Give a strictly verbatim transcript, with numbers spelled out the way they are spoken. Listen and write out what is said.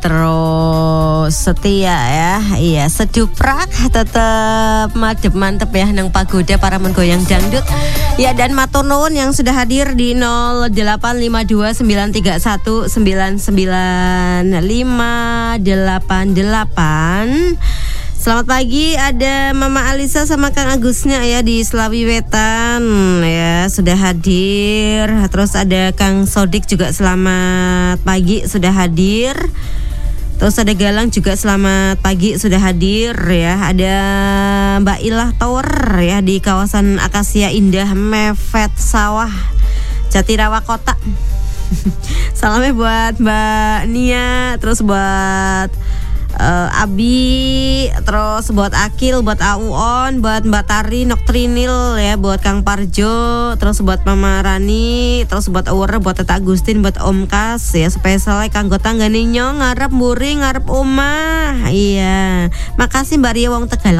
terus setia ya, iya seduprak tetap madep mantep ya nang pagoda para menggoyang dangdut. Ya dan matur nuwun yang sudah hadir di nol delapan lima dua sembilan tiga satu sembilan sembilan lima delapan delapan. Selamat pagi, ada Mama Alisa sama Kang Agusnya ya di Slawi Wetan ya sudah hadir. Terus ada Kang Sodik juga selamat pagi sudah hadir. Terus ada Galang juga selamat pagi sudah hadir ya. Ada Mbak Ilah Tower ya di kawasan Akasia Indah Mepet Sawah Jatirawa Kota. Salamnya buat Mbak Nia, terus buat Uh, Abi, terus buat Akil, buat Auon, buat Mbak Tari, Noktrinil ya, buat Kang Parjo, terus buat Mama Rani, terus buat Aura, buat Tata Agustin, buat Om Kas ya, spesialnya kanggo tanggane nyong ngarep mburi ngarep omah. Iya. Makasih Mbak Ria wong Tegal